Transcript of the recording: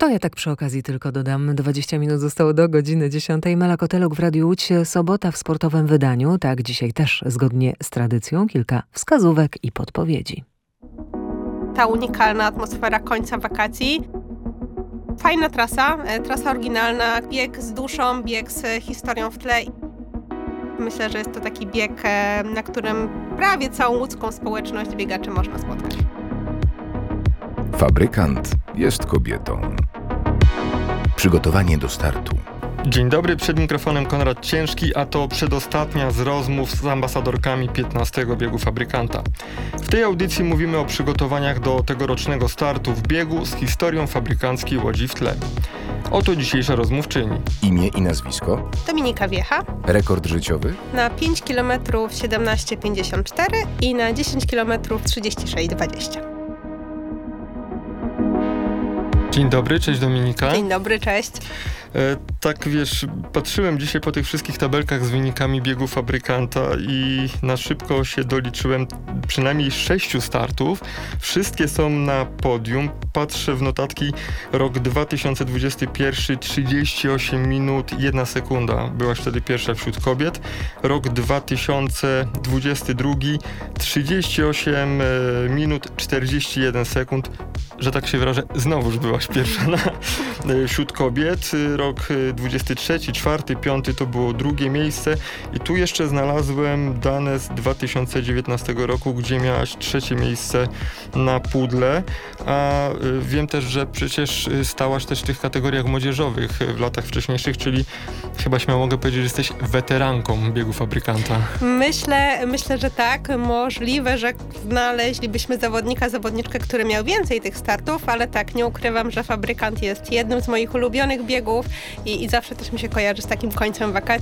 To ja tak przy okazji tylko dodam. 20 minut zostało do godziny 10. Mela Koteluk w Radiu Łódź. Sobota w sportowym wydaniu. Tak, dzisiaj też zgodnie z tradycją kilka wskazówek i podpowiedzi. Ta unikalna atmosfera końca wakacji. Fajna trasa oryginalna, bieg z duszą, bieg z historią w tle. Myślę, że jest to taki bieg, na którym prawie całą łódzką społeczność biegaczy można spotkać. Fabrykant jest kobietą. Przygotowanie do startu. Dzień dobry, przed mikrofonem Konrad Ciężki, a to przedostatnia z rozmów z ambasadorkami 15. biegu Fabrykanta. W tej audycji mówimy o przygotowaniach do tegorocznego startu w biegu z historią fabrykanckiej Łodzi w tle. Oto dzisiejsza rozmówczyni. Imię i nazwisko? Dominika Wiecha. Rekord życiowy? Na 5 km 17,54 i na 10 km 36,20. Dzień dobry, cześć Dominika. Dzień dobry, cześć. Tak wiesz, patrzyłem dzisiaj po tych wszystkich tabelkach z wynikami biegu Fabrykanta i na szybko się doliczyłem przynajmniej 6 startów. Wszystkie są na podium. Patrzę w notatki, rok 2021, 38 minut, 1 sekunda. Byłaś wtedy pierwsza wśród kobiet. Rok 2022, 38 minut, 41 sekund. Że tak się wyrażę, znowuż byłaś pierwsza wśród kobiet. Rok 23, 4, 5 to było drugie miejsce i tu jeszcze znalazłem dane z 2019 roku, gdzie miałaś trzecie miejsce na pudle, a wiem też, że przecież stałaś też w tych kategoriach młodzieżowych w latach wcześniejszych, czyli chyba śmiało mogę powiedzieć, że jesteś weteranką biegu Fabrykanta. Myślę, że tak. Możliwe, że znaleźlibyśmy zawodniczkę, który miał więcej tych startów, ale tak, nie ukrywam, że Fabrykant jest jednym z moich ulubionych biegów i zawsze też mi się kojarzy z takim końcem wakacji.